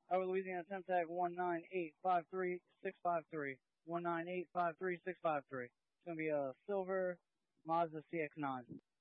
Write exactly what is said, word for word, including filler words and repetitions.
Over Louisiana temp tag one nine eight five three six five three. one nine eight five three six five three. It's going to be a silver Mazda C X nine.